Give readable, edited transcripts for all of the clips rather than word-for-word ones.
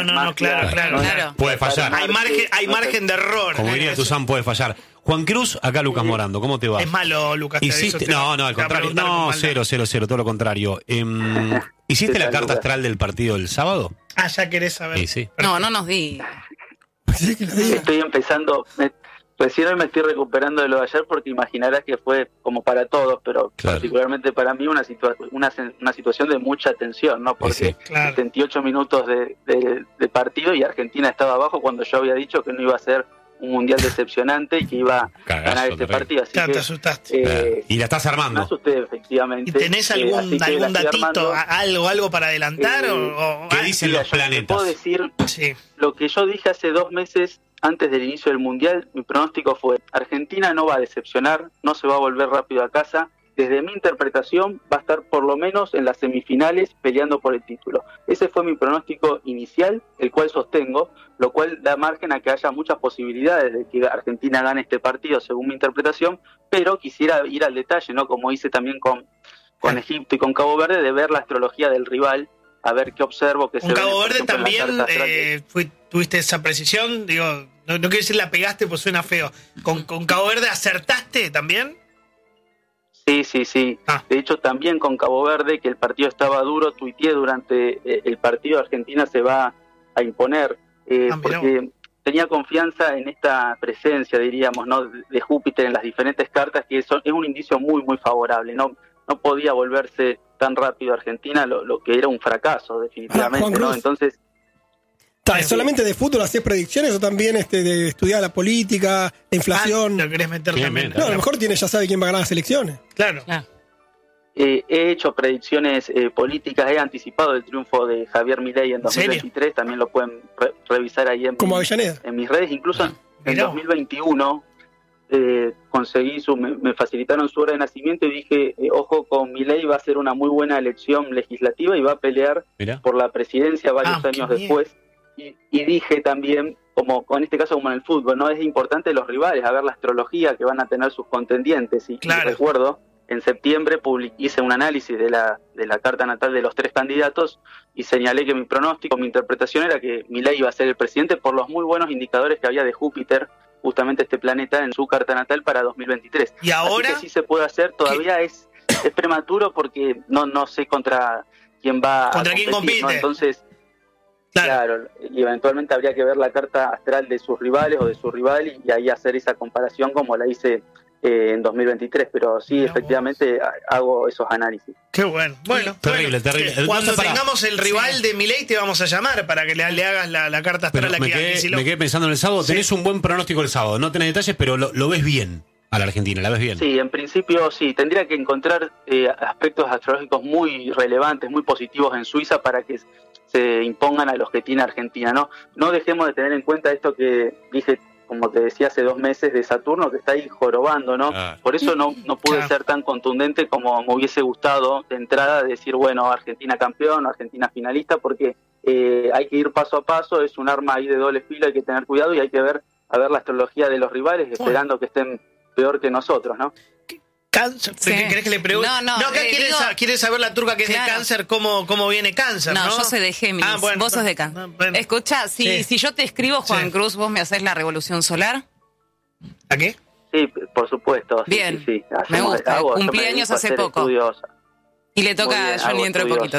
No, claro. Puede fallar. Hay margen de error. Como diría Tuzán, puede fallar. Juan Cruz, acá Lucas Morando, ¿cómo te va? Es malo, Lucas. No, al contrario. No, 0, todo lo contrario. ¿Hiciste la carta astral del partido del sábado? Ya querés saber. Sí. No nos di. Estoy empezando, recién hoy me estoy recuperando de lo de ayer porque imaginarás que fue como para todos, pero particularmente para mí una situación de mucha tensión, ¿no? Porque 78 minutos de partido y Argentina estaba abajo cuando yo había dicho que no iba a ser un mundial decepcionante y que iba a ganar este partido. Así que te asustaste. Y la estás armando. Me asusté, efectivamente. ¿Y tenés algún datito, algo para adelantar? ¿Qué dicen los planetas? Puedo decir lo que yo dije hace 2 meses antes del inicio del mundial. Mi pronóstico fue: Argentina no va a decepcionar, no se va a volver rápido a casa. Desde mi interpretación va a estar por lo menos en las semifinales peleando por el título. Ese fue mi pronóstico inicial, el cual sostengo, lo cual da margen a que haya muchas posibilidades de que Argentina gane este partido según mi interpretación, pero quisiera ir al detalle, ¿no? Como hice también con Egipto y con Cabo Verde, de ver la astrología del rival, a ver qué observo. Que con Cabo Verde también tuviste esa precisión, digo, no quiero decir la pegaste pues suena feo. ¿Con Cabo Verde acertaste también? Sí. De hecho, también con Cabo Verde, que el partido estaba duro, tuiteé durante el partido: Argentina se va a imponer, porque tenía confianza en esta presencia, diríamos, ¿no?, de Júpiter en las diferentes cartas, que es un indicio muy, muy favorable. No podía volverse tan rápido Argentina, lo que era un fracaso, definitivamente, ¿no? Entonces... ¿Solamente de fútbol hacés predicciones o también de estudiar la política, la inflación? ¿Lo querés meter también? No, a lo mejor ya sabe quién va a ganar las elecciones. Claro. He hecho predicciones políticas, he anticipado el triunfo de Javier Milei en 2023, también lo pueden revisar ahí en mis redes. Incluso en 2021 conseguí me facilitaron su hora de nacimiento y dije, ojo con Milei, va a ser una muy buena elección legislativa y va a pelear por la presidencia varios años después. Y dije también, como en este caso como en el fútbol, no es importante los rivales, a ver la astrología que van a tener sus contendientes. Y recuerdo, en septiembre hice un análisis de la carta natal de los 3 candidatos y señalé que mi pronóstico, mi interpretación era que Milei iba a ser el presidente por los muy buenos indicadores que había de Júpiter, justamente este planeta, en su carta natal para 2023. Y ahora... Así que sí se puede hacer, todavía es prematuro porque no sé contra quién va a competir, quién compite, ¿no? Entonces... Claro, y eventualmente habría que ver la carta astral de sus rivales o de su rival y ahí hacer esa comparación como la hice en 2023, pero sí, efectivamente hago esos análisis. Qué bueno. Terrible. Cuando tengamos el rival de Milei te vamos a llamar para que le hagas la carta astral. Me quedé pensando en el sábado. Tenés un buen pronóstico el sábado, no tenés detalles, pero lo ves bien a la Argentina, ¿la ves bien? Sí, en principio sí, tendría que encontrar aspectos astrológicos muy relevantes, muy positivos en Suiza para que se impongan a los que tiene Argentina, ¿no? No dejemos de tener en cuenta esto que dije, como te decía, hace 2 meses, de Saturno, que está ahí jorobando, ¿no? Por eso no pude ser tan contundente como me hubiese gustado de entrada, decir, bueno, Argentina campeón, Argentina finalista, porque hay que ir paso a paso, es un arma ahí de doble filo, hay que tener cuidado y hay que ver la astrología de los rivales, esperando que estén peor que nosotros, ¿no? Cáncer, ¿querés que le pregunte? No, quiere saber la turca que es de Cáncer, cómo viene Cáncer, ¿no? No, yo soy de Géminis, vos sos de Cáncer. Escucha, si yo te escribo, Juan Cruz, ¿vos me hacés la revolución solar? ¿A qué? Sí, por supuesto. Bien, sí. Me gusta. Cumplí años hace poco. Estudiosa. Y le toca a Johnny dentro de poquito.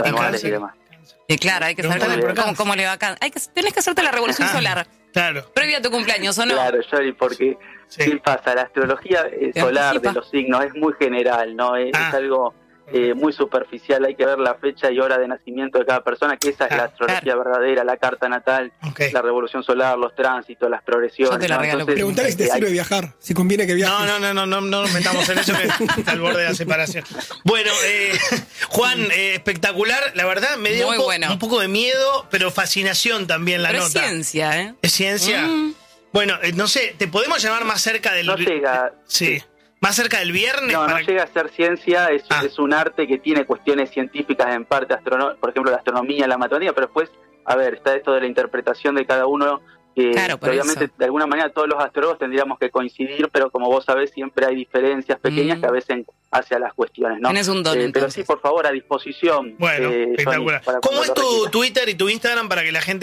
Y claro, hay que saber cómo le va a Cáncer. Tenés que hacerte la revolución solar. Claro. Previo a tu cumpleaños, ¿o no? Claro, Johnny, porque ¿qué pasa? La astrología solar de los signos es muy general, ¿no? Es algo muy superficial, hay que ver la fecha y hora de nacimiento de cada persona, que esa es la astrología verdadera, la carta natal, la revolución solar, los tránsitos, las progresiones. Yo te la regalo. Preguntale si te sirve viajar, si conviene que viajes. No nos metamos en eso, que está al borde de la separación. Bueno, Juan, espectacular, la verdad me dio un poco de miedo, pero fascinación también la nota. Es ciencia, ¿eh? ¿Es ciencia? Bueno, no sé, ¿te podemos llamar más cerca del... No llega... Sí. ¿Más cerca del viernes? No llega a ser ciencia, es un arte que tiene cuestiones científicas en parte, por ejemplo la astronomía, la matemática, pero después, está esto de la interpretación de cada uno, que obviamente de alguna manera todos los astrólogos tendríamos que coincidir, pero como vos sabés siempre hay diferencias pequeñas que a veces hacia las cuestiones, ¿no? Tenés un don, pero sí, por favor, a disposición. Bueno, espectacular. ¿Cómo es tu Twitter y tu Instagram para que la gente